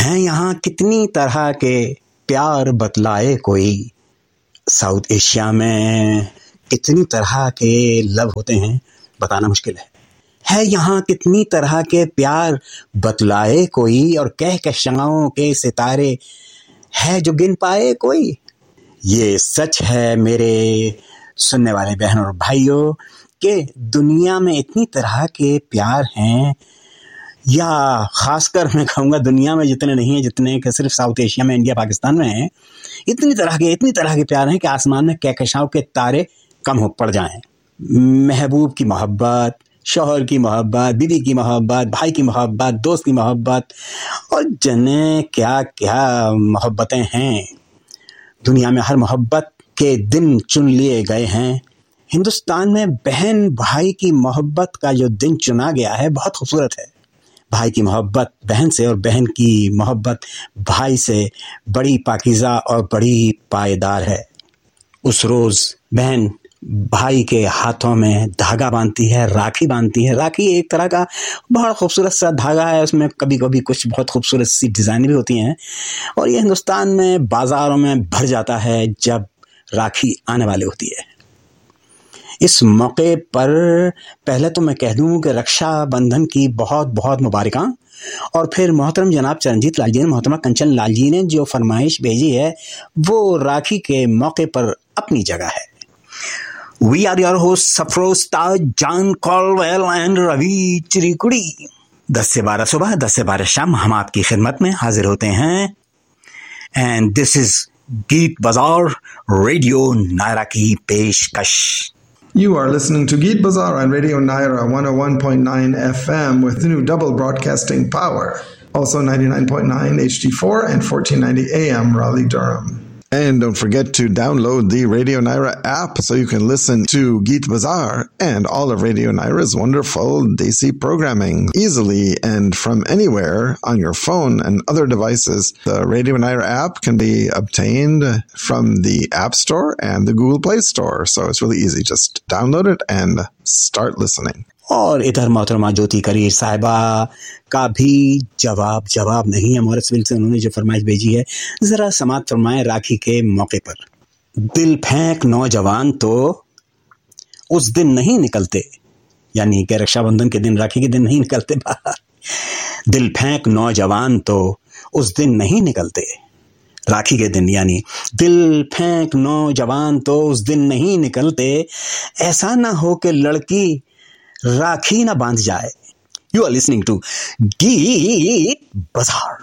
हैं यहाँ कितनी तरह के प्यार बतलाए कोई। साउथ एशिया में कितनी तरह के लव होते हैं बताना मुश्किल है यहाँ कितनी तरह के प्यार बतलाए कोई, और कहकशाओं के सितारे है जो गिन पाए कोई। ये सच है मेरे सुनने वाले बहनों और भाइयों कि दुनिया में इतनी तरह के प्यार हैं, या खासकर मैं कहूँगा दुनिया में जितने नहीं हैं जितने कि सिर्फ साउथ एशिया में, इंडिया पाकिस्तान में हैं। इतनी तरह के प्यार हैं कि आसमान में कहकशाओं के तारे कम हो पड़ जाएं। महबूब की मोहब्बत, शौहर की मोहब्बत, बीवी की मोहब्बत, भाई की मोहब्बत, दोस्त की मोहब्बत, और जने क्या क्या मोहब्बतें हैं। दुनिया में हर मोहब्बत के दिन चुन लिए गए हैं। हिंदुस्तान में बहन भाई की मोहब्बत का जो दिन चुना गया है बहुत खूबसूरत है। भाई की मोहब्बत बहन से और बहन की मोहब्बत भाई से बड़ी पाकीज़ा और बड़ी पायदार है। उस रोज़ बहन भाई के हाथों में धागा बांधती है, राखी बांधती है। राखी एक तरह का बहुत खूबसूरत सा धागा है, उसमें कभी कभी कुछ बहुत खूबसूरत सी डिज़ाइन भी होती हैं, और ये हिंदुस्तान में बाज़ारों में भर जाता है जब राखी आने वाली होती है। इस मौके पर पहले तो मैं कह दूं कि रक्षाबंधन की बहुत बहुत मुबारकां, और फिर मोहतरम जनाब चरणजीत लाल जी ने, मोहतरमा कंचन लाल जी ने जो फरमाइश भेजी है वो राखी के मौके पर अपनी जगह है। We are your host Safroz Taj, John Colwell and Ravi चिरीकुड़ी। 10 से 12 सुबह, 10 से 12 शाम हम आपकी खिदमत में हाजिर होते हैं। एंड दिस इज गीत बाजार रेडियो नायरा की पेशकश। You are listening to Geet Bazaar on Radio Naira 101.9 FM with the new double broadcasting power. Also 99.9 HD4 and 1490 AM Raleigh Durham. And don't forget to download the Radio Naira app so you can listen to Geet Bazaar and all of Radio Naira's wonderful Desi programming easily and from anywhere on your phone and other devices. The Radio Naira app can be obtained from the App Store and the Google Play Store. So it's really easy. Just download it and start listening. और इधर मोहतरमा ज्योति करीर साहिबा का भी जवाब नहीं है। मोरसविल से उन्होंने जो फरमाइश भेजी है, ज़रा समात फरमाएं राखी के मौके पर। दिल फेंक नौजवान तो उस दिन नहीं निकलते, यानी कि रक्षाबंधन के दिन, राखी के दिन नहीं निकलते बाहर। दिल फेंक नौजवान तो उस दिन नहीं निकलते, राखी के दिन, यानी दिल फेंक नौजवान तो उस दिन नहीं निकलते। ऐसा ना हो कि लड़की राखी ना बांध जाए। You are listening to Geet Bazaar.